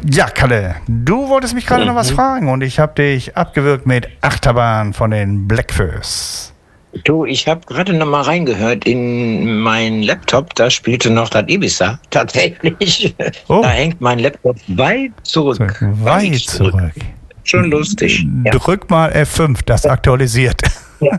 Ja, Kalle, du wolltest mich gerade noch was fragen und ich habe dich abgewürgt mit Achterbahn von den Blackfoes. Du, ich habe gerade noch mal reingehört in meinen Laptop, da spielte noch das Ibiza. Tatsächlich. Da hängt mein Laptop weit zurück. Weit zurück. Schon lustig. Drück mal F5, das aktualisiert. Ja.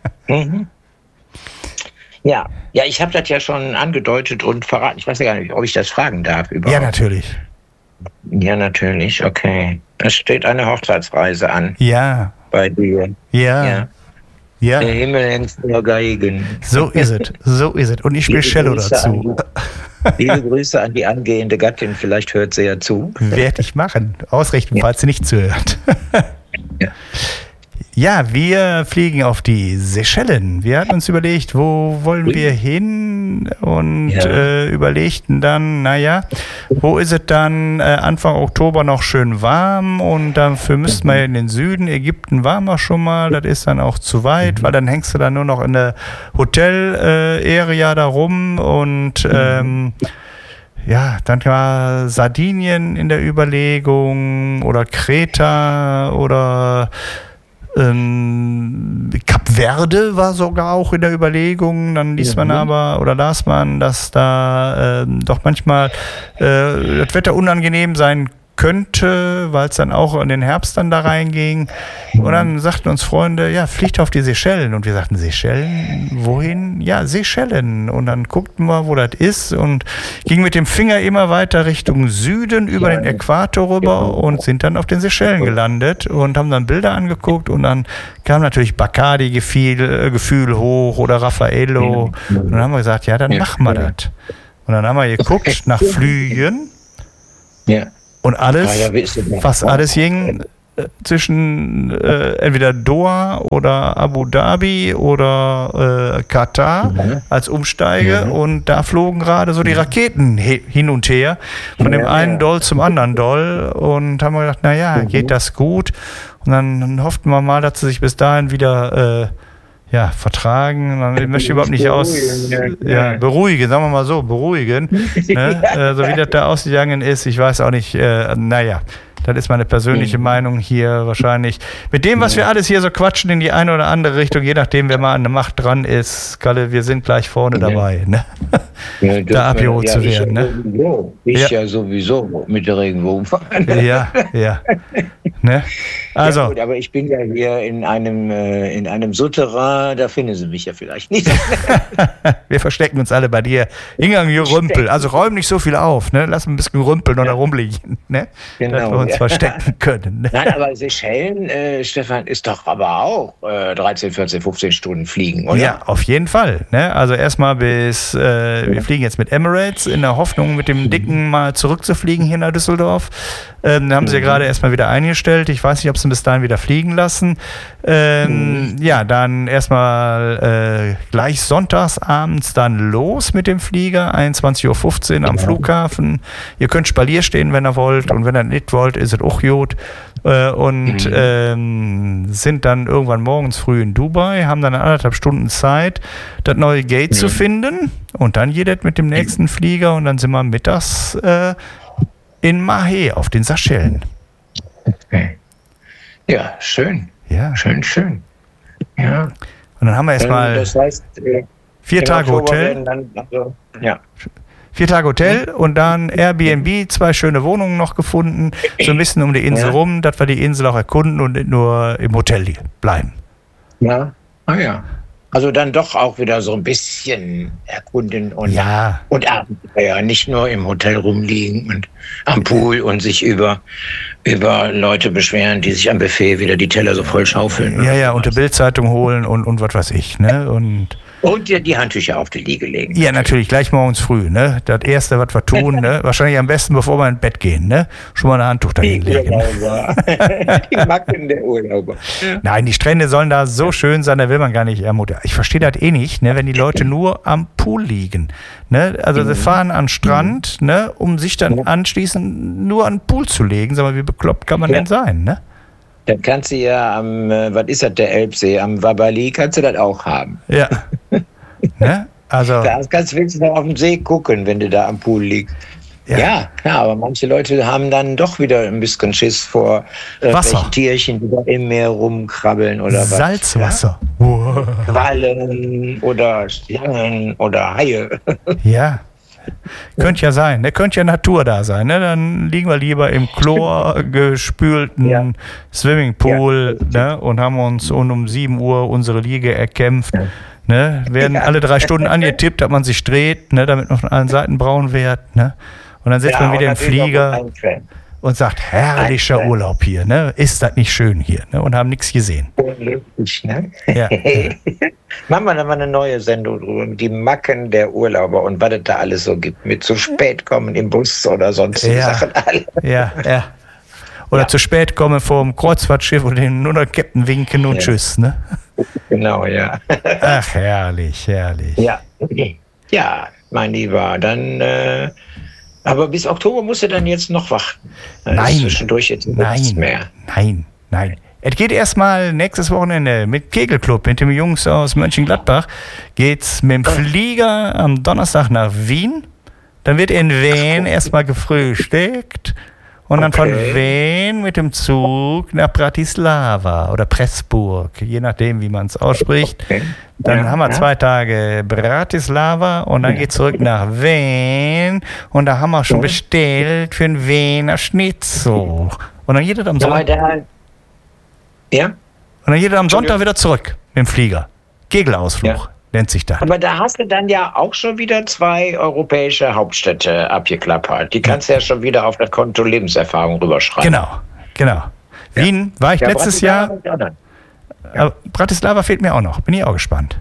Ja, ich habe das ja schon angedeutet und verraten. Ich weiß ja gar nicht, ob ich das fragen darf überhaupt. Ja, natürlich. Ja, natürlich, okay. Es steht eine Hochzeitsreise an. Ja. Bei dir. Ja. Der Himmel hängt nur Geigen. So ist es. Und ich spiele Cello dazu. Liebe Grüße an die angehende Gattin, vielleicht hört sie ja zu. Werde ich machen. Ausrichten, falls sie nicht zuhört. Ja. Ja, wir fliegen auf die Seychellen. Wir hatten uns überlegt, wo wollen wir hin und überlegten dann, wo ist es dann Anfang Oktober noch schön warm und dafür müssten wir in den Süden. Ägypten waren wir schon mal, das ist dann auch zu weit, weil dann hängst du dann nur noch in der Hotel-Area da rum und dann war Sardinien in der Überlegung oder Kreta oder Kap Verde war sogar auch in der Überlegung, dann las man, dass da doch manchmal das Wetter unangenehm sein könnte, weil es dann auch in den Herbst dann da reinging. Und dann sagten uns Freunde, fliegt auf die Seychellen. Und wir sagten, Seychellen? Wohin? Ja, Seychellen. Und dann guckten wir, wo das ist und gingen mit dem Finger immer weiter Richtung Süden über den Äquator rüber und sind dann auf den Seychellen gelandet und haben dann Bilder angeguckt und dann kam natürlich Bacardi-Gefühl hoch oder Raffaello. Und dann haben wir gesagt, dann machen wir das. Und dann haben wir geguckt nach Flügen. Ja. Und alles ging zwischen entweder Doha oder Abu Dhabi oder Katar als Umsteige und da flogen gerade so die Raketen hin und her von dem einen Doll zum anderen Doll und haben wir gedacht, geht das gut? Und dann hofften wir mal, dass sie sich bis dahin wieder vertragen, dann möchte ich überhaupt nicht beruhigen, sagen wir mal so, beruhigen. Ne? So wie das da ausgegangen ist, ich weiß auch nicht, das ist meine persönliche Meinung hier wahrscheinlich. Mit dem, was wir alles hier so quatschen in die eine oder andere Richtung, je nachdem, wer mal an der Macht dran ist, Kalle, wir sind gleich vorne dabei, ne? Da abgeholt zu werden. Ne? Ja sowieso mit der Regenbogenfahne. Ja. Ne? Also. Gut, aber ich bin ja hier in einem Souterrain, da finden Sie mich ja vielleicht nicht. Wir verstecken uns alle bei dir. Ingang Rümpel, also räum nicht so viel auf, ne? Lass ein bisschen Rümpeln oder rumliegen, ne? Genau, dass wir uns verstecken können. Ne? Nein, aber Seychellen, Stefan, ist doch aber auch 13, 14, 15 Stunden fliegen, oder? Ja, auf jeden Fall. Ne? Also erstmal wir fliegen jetzt mit Emirates in der Hoffnung, mit dem Dicken mal zurückzufliegen hier nach Düsseldorf. Haben sie ja gerade erstmal wieder eingestellt. Ich weiß nicht, ob sie ihn bis dahin wieder fliegen lassen. Dann erstmal gleich sonntags abends dann los mit dem Flieger, 21.15 Uhr am Flughafen. Ihr könnt Spalier stehen, wenn ihr wollt, und wenn ihr nicht wollt, ist es auch gut. Sind dann irgendwann morgens früh in Dubai, haben dann 1,5 Stunden Zeit, das neue Gate zu finden, und dann geht es mit dem nächsten Flieger und dann sind wir mittags in Mahé auf den Seychellen. Okay. Ja, schön. Ja. Schön. Ja. Und dann haben wir erstmal das heißt, 4 Tage Hotel. 4 Tage Hotel und dann Airbnb, 2 schöne Wohnungen noch gefunden, so ein bisschen um die Insel rum, dass wir die Insel auch erkunden und nicht nur im Hotel bleiben. Ja, also dann doch auch wieder so ein bisschen erkunden und Abenteuer, nicht nur im Hotel rumliegen und am Pool und sich über Leute beschweren, die sich am Buffet wieder die Teller so voll schaufeln. Ja, und die Bildzeitung holen und was weiß ich, ne? Und dir die Handtücher auf die Liege legen. Ja, natürlich, gleich morgens früh, ne? Das Erste, was wir tun, ne? Wahrscheinlich am besten, bevor wir ins Bett gehen, ne? Schon mal ein Handtuch dahin legen. Die Macken der Urlauber. Nein, die Strände sollen da so schön sein, da will man gar nicht ermutigen. Ich verstehe das nicht, ne? Wenn die Leute nur am Pool liegen, ne? Also sie fahren an den Strand, ne? Um sich dann anschließend nur an den Pool zu legen. Sag mal, wie bekloppt kann man denn sein, ne? Dann kannst du ja am, was ist das, der Elbsee, am Wabali, kannst du das auch haben. Ja. Ne? Also, da kannst du wenigstens noch auf den See gucken, wenn du da am Pool liegst. Ja, klar, aber manche Leute haben dann doch wieder ein bisschen Schiss vor welchen Tierchen, die da im Meer rumkrabbeln oder was. Salzwasser. Ja? Quallen oder Schlangen oder Haie. Ja. Könnte ja sein, ne? Könnte ja Natur da sein. Ne? Dann liegen wir lieber im chlorgespülten Swimmingpool, ne? Und haben uns um 7 Uhr unsere Liege erkämpft. Ja. Ne? Werden alle 3 Stunden angetippt, dass man sich dreht, ne? Damit man von allen Seiten braun wird. Ne? Und dann sitzt man wieder im Flieger und sagt, herrlicher Urlaub hier, ne? Ist das nicht schön hier? Ne? Und haben nichts gesehen. Unglücklich, ne? Ja. Machen wir dann mal eine neue Sendung drüber, die Macken der Urlauber und was es da alles so gibt. Mit zu spät kommen im Bus oder sonstige Sachen. Alle. Ja. Oder zu spät kommen vom Kreuzfahrtschiff und den nur noch Captain winken und tschüss, ne? Genau, ja. Ach, herrlich. Ja, mein Lieber, dann... aber bis Oktober musst du dann jetzt noch warten. Nein. Zwischendurch jetzt nichts mehr. Nein. Es geht erstmal nächstes Wochenende mit Kegelclub, mit den Jungs aus Mönchengladbach. Geht's mit dem Flieger am Donnerstag nach Wien. Dann wird in Wien erstmal gefrühstückt. Und dann von Wien mit dem Zug nach Bratislava oder Pressburg, je nachdem, wie man es ausspricht. Dann haben wir 2 Tage Bratislava und dann geht es zurück nach Wien und da haben wir schon bestellt für einen Wiener Schnitzel. Und dann geht es am Sonntag. Und dann geht es am Sonntag wieder zurück mit dem Flieger. Kegelausflug nennt sich das. Aber da hast du dann ja auch schon wieder 2 europäische Hauptstädte abgeklappert. Die kannst du ja schon wieder auf das Konto Lebenserfahrung rüberschreiben. Genau. Wien war ich letztes Jahr. Bratislava fehlt mir auch noch. Bin ich auch gespannt.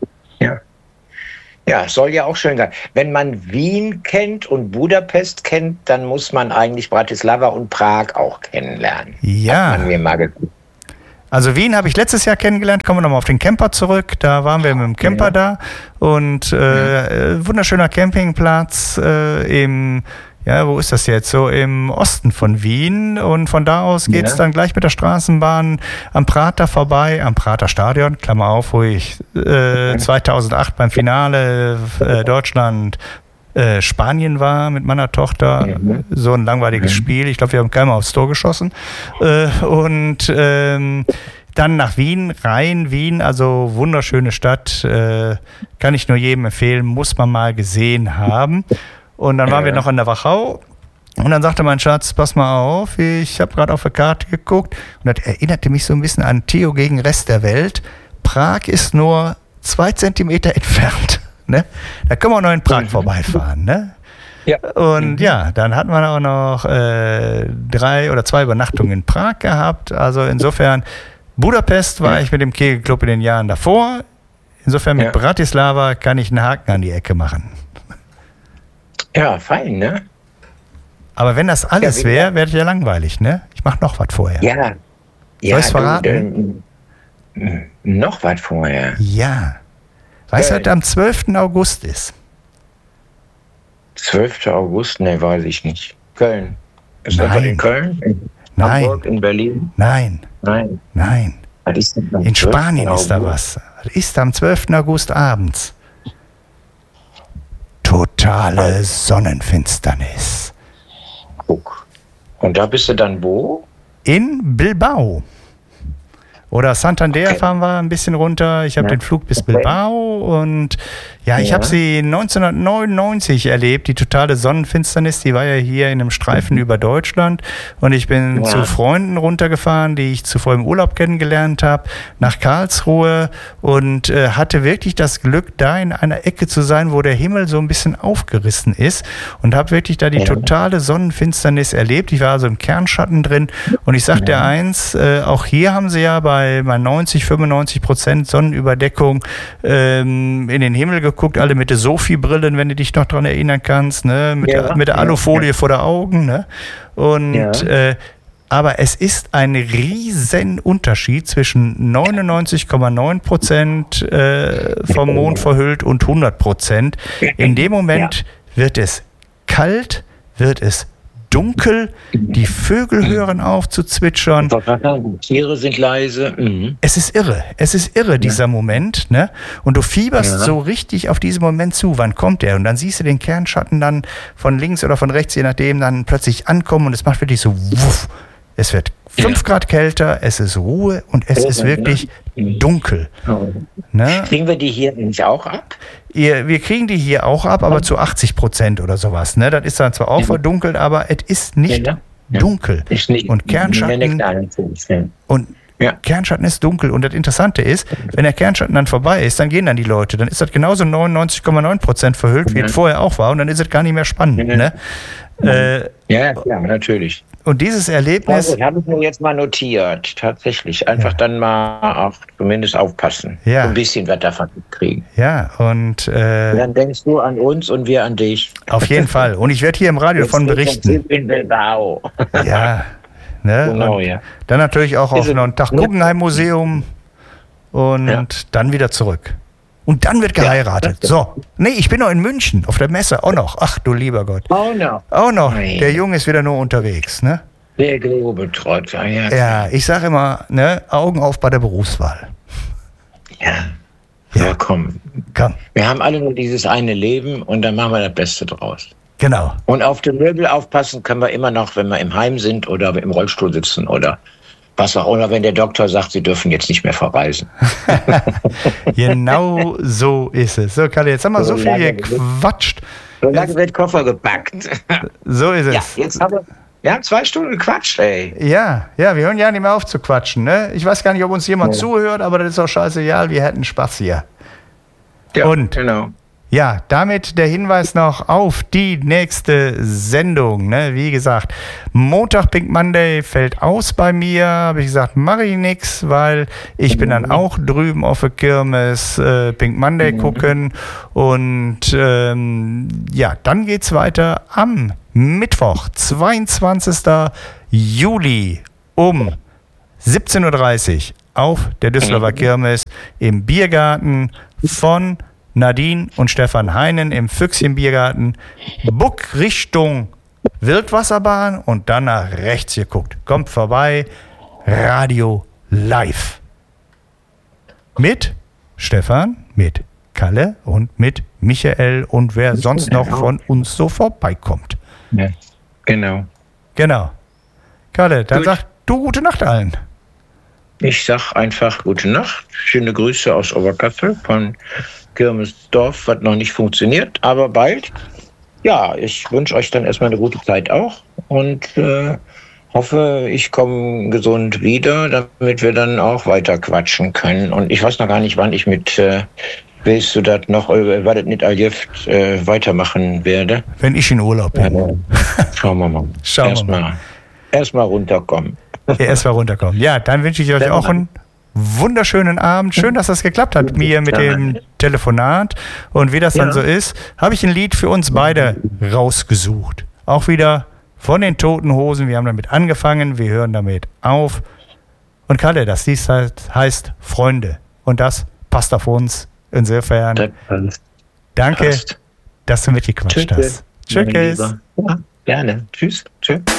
Ja, soll ja auch schön sein. Wenn man Wien kennt und Budapest kennt, dann muss man eigentlich Bratislava und Prag auch kennenlernen. Ja. Hat man mir mal geguckt. Also Wien habe ich letztes Jahr kennengelernt, kommen wir nochmal auf den Camper zurück, da waren wir mit dem Camper da und wunderschöner Campingplatz wo ist das jetzt? So im Osten von Wien und von da aus geht es dann gleich mit der Straßenbahn am Prater vorbei, am Prater Stadion, Klammer auf, wo ich 2008 beim Finale Deutschland Spanien war mit meiner Tochter, so ein langweiliges Spiel. Ich glaube, wir haben keiner aufs Tor geschossen. Und dann nach Wien, Wien, also wunderschöne Stadt, kann ich nur jedem empfehlen, muss man mal gesehen haben. Und dann waren wir noch an der Wachau und dann sagte mein Schatz, pass mal auf, ich habe gerade auf der Karte geguckt und das erinnerte mich so ein bisschen an Theo gegen Rest der Welt. Prag ist nur 2 Zentimeter entfernt. Ne? Da können wir auch noch in Prag vorbeifahren. Ne? Und dann hatten wir auch noch 3 oder 2 Übernachtungen in Prag gehabt. Also insofern, Budapest war ich mit dem Kegelclub in den Jahren davor. Insofern mit Bratislava kann ich einen Haken an die Ecke machen. Ja, fein, ne? Aber wenn das alles wäre, wäre es ja langweilig, ne? Ich mache noch was vorher. Ja. Soll ich es verraten? Noch was vorher? Ja. Weißt du, was am 12. August ist? 12. August? Ne, weiß ich nicht. Köln. Ist das in Köln? Nein. Hamburg, in Berlin? Nein. Was ist denn in Spanien ist da was. Das ist am 12. August abends. Totale Sonnenfinsternis. Guck. Und da bist du dann wo? In Bilbao. Oder Santander fahren wir ein bisschen runter. Ich habe den Flug bis Bilbao und ich habe sie 1999 erlebt, die totale Sonnenfinsternis. Die war ja hier in einem Streifen über Deutschland und ich bin zu Freunden runtergefahren, die ich zuvor im Urlaub kennengelernt habe, nach Karlsruhe und hatte wirklich das Glück, da in einer Ecke zu sein, wo der Himmel so ein bisschen aufgerissen ist und habe wirklich da die totale Sonnenfinsternis erlebt. Ich war also im Kernschatten drin und ich sag dir eins, auch hier haben sie ja bei 90-95% Sonnenüberdeckung in den Himmel geguckt, alle mit der Sophie-Brillen, wenn du dich noch daran erinnern kannst, ne? Mit der Alufolie vor der Augen. Ne? Und aber es ist ein riesen Unterschied zwischen 99,9% vom Mond verhüllt und 100%. In dem Moment wird es kalt, wird es dunkel, die Vögel hören auf zu zwitschern. Die Tiere sind leise. Mhm. Es ist irre, dieser Moment, ne? Und du fieberst so richtig auf diesen Moment zu, wann kommt der? Und dann siehst du den Kernschatten dann von links oder von rechts, je nachdem, dann plötzlich ankommen und es macht wirklich so wuff. Es wird 5 Grad kälter, es ist Ruhe und es ist wirklich dunkel. Ne? Kriegen wir die hier nicht auch ab? Wir kriegen die hier auch ab, aber zu 80% oder sowas. Ne? Das ist dann zwar auch verdunkelt, aber es ist nicht dunkel. Und Kernschatten Kernschatten ist dunkel. Und das Interessante ist, wenn der Kernschatten dann vorbei ist, dann gehen dann die Leute. Dann ist das genauso 99,9% verhüllt, wie es vorher auch war. Und dann ist es gar nicht mehr spannend. Ne? Ja, natürlich. Und dieses Erlebnis... Das habe ich mir jetzt mal notiert, tatsächlich. Einfach dann mal auch zumindest aufpassen. Ja. So ein bisschen was davon kriegen. Ja, und... dann denkst du an uns und wir an dich. Auf jeden Fall. Und ich werde hier im Radio davon berichten. In Bilbao. Ja, ne? Genau, dann natürlich auch auf noch einen Tag Guggenheim-Museum und dann wieder zurück. Und dann wird geheiratet. So. Nee, ich bin noch in München, auf der Messe auch noch. Ach du lieber Gott. Auch noch. Der Junge ist wieder nur unterwegs, ne? Der Globetrotter, ja. Ich sage immer, ne, Augen auf bei der Berufswahl. Ja, komm. Wir haben alle nur dieses eine Leben und dann machen wir das Beste draus. Genau. Und auf den Möbel aufpassen können wir immer noch, wenn wir im Heim sind oder im Rollstuhl sitzen oder was auch immer, wenn der Doktor sagt, Sie dürfen jetzt nicht mehr verreisen. Genau so ist es. So, Kalle, jetzt haben wir so viel gequatscht. So lange wird Koffer gepackt. So ist es. Ja, jetzt haben wir 2 Stunden gequatscht, ey. Ja, wir hören ja nicht mehr auf zu quatschen. Ne? Ich weiß gar nicht, ob uns jemand zuhört, aber das ist auch scheißegal, wir hätten Spaß hier. Ja, und genau. Ja, damit der Hinweis noch auf die nächste Sendung. Ne? Wie gesagt, Montag Pink Monday fällt aus bei mir. Habe ich gesagt, mache ich nix, weil ich bin dann auch drüben auf der Kirmes Pink Monday gucken. Und dann geht's weiter am Mittwoch, 22. Juli um 17.30 Uhr auf der Düsseldorfer Kirmes im Biergarten von Nadine und Stefan Heinen im Füchschenbiergarten. Buck Richtung Wildwasserbahn und dann nach rechts geguckt. Kommt vorbei, Radio live. Mit Stefan, mit Kalle und mit Michael und wer sonst noch von uns so vorbeikommt. Ja, genau. Kalle, dann sag du gute Nacht allen. Ich sag einfach gute Nacht. Schöne Grüße aus Oberkassel von Kirmesdorf, was noch nicht funktioniert, aber bald. Ja, ich wünsche euch dann erstmal eine gute Zeit auch und hoffe, ich komme gesund wieder, damit wir dann auch weiter quatschen können. Und ich weiß noch gar nicht, wann ich mit, willst du das noch, war das nicht Algift, weitermachen werde. Wenn ich in Urlaub bin. Schauen wir mal. Erstmal runterkommen. Erstmal runterkommen. Ja, dann wünsche ich euch auch einen wunderschönen Abend. Schön, dass das geklappt hat mir mit dem Telefonat. Und wie das dann so ist, habe ich ein Lied für uns beide rausgesucht. Auch wieder von den Toten Hosen. Wir haben damit angefangen, wir hören damit auf. Und Kalle, das Lied heißt Freunde. Und das passt auf uns. Insofern, danke, dass du mitgequatscht hast. Tschüss. Ja, gerne. Tschüss.